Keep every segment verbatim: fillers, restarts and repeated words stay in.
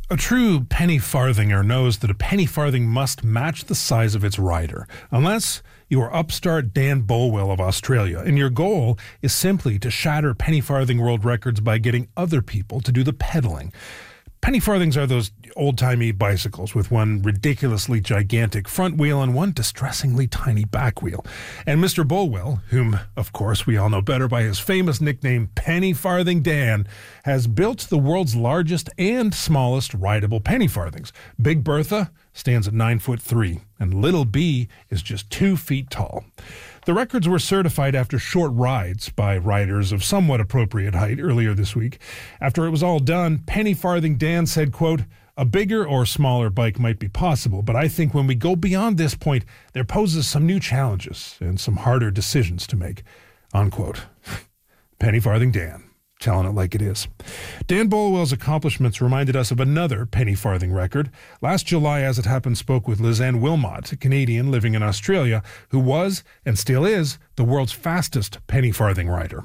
A true penny farthinger knows that a penny farthing must match the size of its rider, unless you are upstart Dan Bolwell of Australia, and your goal is simply to shatter penny farthing world records by getting other people to do the pedaling. Penny farthings are those old-timey bicycles with one ridiculously gigantic front wheel and one distressingly tiny back wheel. And Mister Bolwell, whom, of course, we all know better by his famous nickname Penny Farthing Dan, has built the world's largest and smallest rideable penny farthings. Big Bertha stands at nine foot three, and Little B is just two feet tall. The records were certified after short rides by riders of somewhat appropriate height earlier this week. After it was all done, Penny Farthing Dan said, quote, "A bigger or smaller bike might be possible, but I think when we go beyond this point, there poses some new challenges and some harder decisions to make," unquote. Penny Farthing Dan, telling it like it is. Dan Bolwell's accomplishments reminded us of another penny farthing record. Last July, As It Happened, spoke with Lizanne Wilmot, a Canadian living in Australia, who was, and still is, the world's fastest penny farthing rider.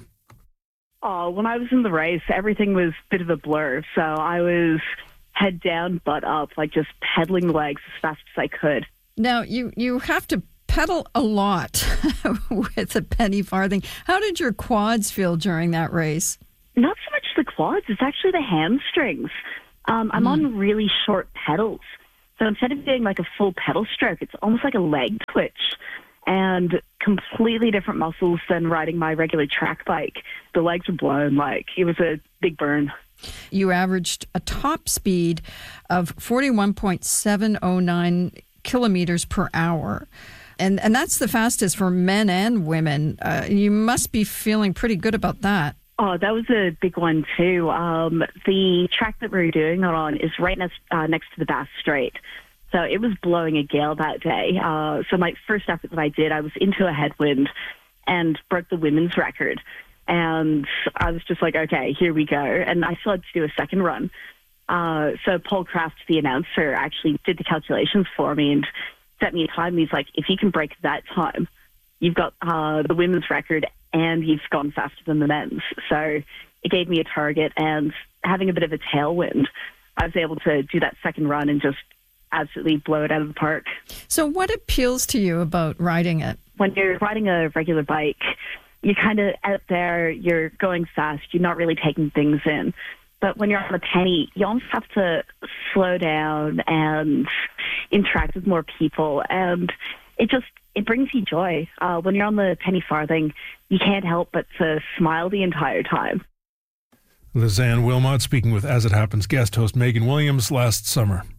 Oh, when I was in the race, everything was a bit of a blur. So I was head down, butt up, like just pedaling the legs as fast as I could. Now, you, you have to pedal a lot with a penny farthing. How did your quads feel during that race? Not so much the quads, it's actually the hamstrings. Um, I'm mm. on really short pedals. So instead of doing like a full pedal stroke, it's almost like a leg twitch and completely different muscles than riding my regular track bike. The legs were blown, like it was a big burn. You averaged a top speed of forty-one point seven oh nine kilometers per hour. And, and that's the fastest for men and women. Uh, you must be feeling pretty good about that. Oh, that was a big one too. Um, the track that we were doing it on is right next, uh, next to the Bass Strait. So it was blowing a gale that day. Uh, so my first effort that I did, I was into a headwind and broke the women's record. And I was just like, okay, here we go. And I still had to do a second run. Uh, so Paul Kraft, the announcer, actually did the calculations for me and set me a time. He's like, if you can break that time, you've got uh, the women's record and you've gone faster than the men's. So it gave me a target, and having a bit of a tailwind, I was able to do that second run and just absolutely blow it out of the park. So what appeals to you about riding it? When you're riding a regular bike, you're kind of out there, you're going fast, you're not really taking things in. But when you're on a penny, you almost have to slow down and interact with more people. And it just, it brings you joy. Uh, when you're on the penny farthing, you can't help but to smile the entire time. Lizanne Wilmot speaking with As It Happens guest host Megan Williams last summer.